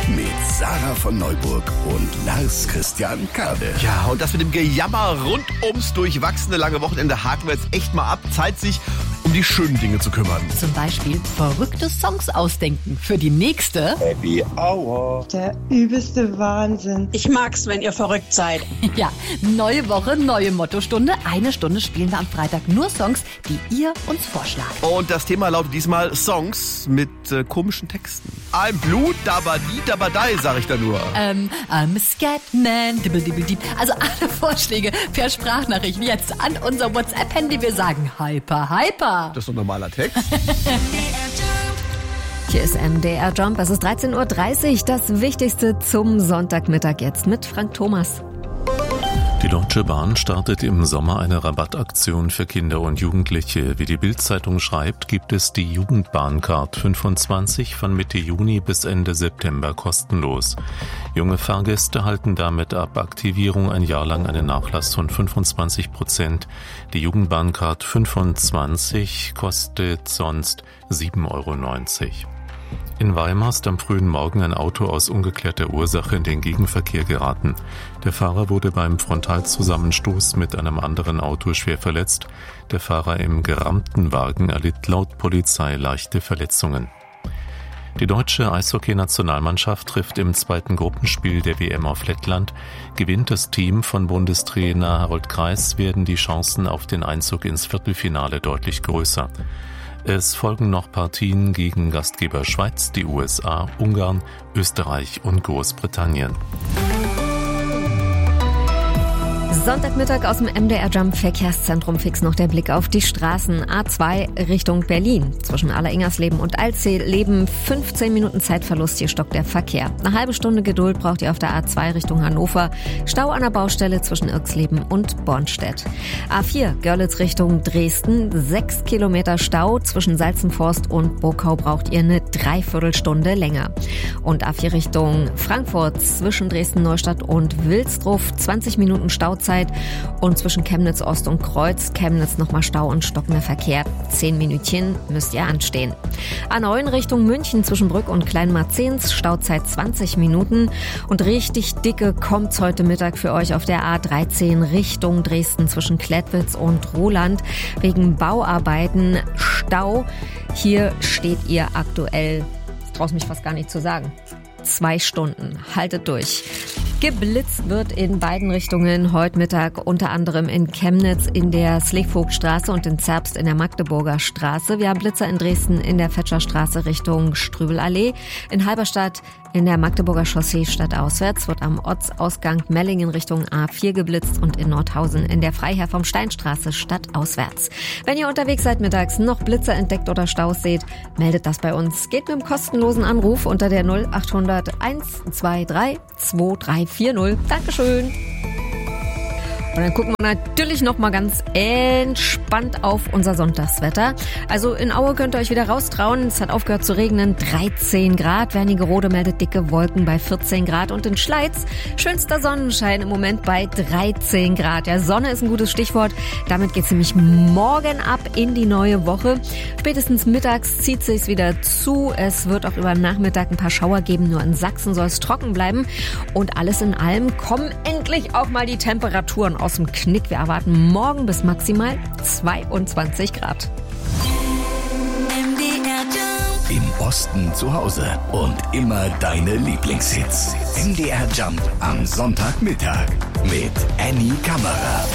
mit Sarah von Neuburg und Lars Christian Kade. Ja, und das mit dem Gejammer rund ums durchwachsene lange Wochenende haken wir jetzt echt mal ab. Zeit, sich um die schönen Dinge zu kümmern. Zum Beispiel verrückte Songs ausdenken für die nächste. Happy Hour. Der übelste Wahnsinn. Ich mag's, wenn ihr verrückt seid. Ja, neue Woche, neue Mottostunde. Eine Stunde spielen wir am Freitag nur Songs, die ihr uns vorschlagt. Und das Thema lautet diesmal Songs mit komischen Texten. I'm blue, dabadi, dabadai, sag ich da nur. I'm a Scatman, dibble, dibble, dieb. Also alle Vorschläge per Sprachnachricht jetzt an unser WhatsApp-Handy. Wir sagen Hyper, Hyper. Das ist doch normaler Text. Hier ist MDR Jump. Es ist 13.30 Uhr. Das Wichtigste zum Sonntagmittag jetzt mit Frank Thomas. Die Deutsche Bahn startet im Sommer eine Rabattaktion für Kinder und Jugendliche. Wie die Bild-Zeitung schreibt, gibt es die Jugendbahncard 25 von Mitte Juni bis Ende September kostenlos. Junge Fahrgäste halten damit ab Aktivierung ein Jahr lang einen Nachlass von 25%. Die Jugendbahncard 25 kostet sonst 7,90 €. In Weimar ist am frühen Morgen ein Auto aus ungeklärter Ursache in den Gegenverkehr geraten. Der Fahrer wurde beim Frontalzusammenstoß mit einem anderen Auto schwer verletzt. Der Fahrer im gerammten Wagen erlitt laut Polizei leichte Verletzungen. Die deutsche Eishockey-Nationalmannschaft trifft im zweiten Gruppenspiel der WM auf Lettland. Gewinnt das Team von Bundestrainer Harold Kreis, werden die Chancen auf den Einzug ins Viertelfinale deutlich größer. Es folgen noch Partien gegen Gastgeber Schweiz, die USA, Ungarn, Österreich und Großbritannien. Sonntagmittag aus dem MDR Jump Verkehrszentrum fix noch der Blick auf die Straßen. A2 Richtung Berlin. Zwischen Alleringersleben und Alzey-Leben 15 Minuten Zeitverlust, hier stockt der Verkehr. Eine halbe Stunde Geduld braucht ihr auf der A2 Richtung Hannover. Stau an der Baustelle zwischen Irxleben und Bornstedt. A4 Görlitz Richtung Dresden. 6 Kilometer Stau zwischen Salzenforst und Burkau braucht ihr eine Dreiviertelstunde länger. Und A4 Richtung Frankfurt zwischen Dresden-Neustadt und Wilsdruff 20 Minuten Stauzeit. Und zwischen Chemnitz Ost und Kreuz, Chemnitz nochmal Stau und stockender Verkehr. 10 Minütchen müsst ihr anstehen. A9 Richtung München zwischen Brück und Kleinmarzens, Stauzeit 20 Minuten. Und richtig dicke kommt's heute Mittag für euch auf der A13 Richtung Dresden zwischen Klettwitz und Roland. Wegen Bauarbeiten Stau. Hier steht ihr aktuell, ich traue mich fast gar nicht zu sagen, 2 Stunden. Haltet durch. Geblitzt wird in beiden Richtungen heute Mittag, unter anderem in Chemnitz in der Sleevogtstraße und in Zerbst in der Magdeburger Straße. Wir haben Blitzer in Dresden in der Fetscherstraße Richtung Strübelallee. In Halberstadt in der Magdeburger Chaussee stadtauswärts wird am Ortsausgang Mellingen Richtung A4 geblitzt und in Nordhausen in der Freiherr vom Steinstraße stadtauswärts. Wenn ihr unterwegs seid mittags, noch Blitzer entdeckt oder Staus seht, meldet das bei uns. Geht mit dem kostenlosen Anruf unter der 0800 123 2340. Dankeschön. Und dann gucken wir natürlich noch mal ganz entspannt auf unser Sonntagswetter. Also in Aue könnt ihr euch wieder raustrauen. Es hat aufgehört zu regnen. 13 Grad. Wernigerode meldet dicke Wolken bei 14 Grad. Und in Schleiz schönster Sonnenschein im Moment bei 13 Grad. Ja, Sonne ist ein gutes Stichwort. Damit geht's nämlich morgen ab in die neue Woche. Spätestens mittags zieht sich's wieder zu. Es wird auch über den Nachmittag ein paar Schauer geben. Nur in Sachsen soll es trocken bleiben. Und alles in allem kommen endlich auch mal die Temperaturen aus dem Knick. Wir erwarten morgen bis maximal 22 Grad. Im Osten zu Hause und immer deine Lieblingshits. MDR Jump am Sonntagmittag mit Annie Kammerer.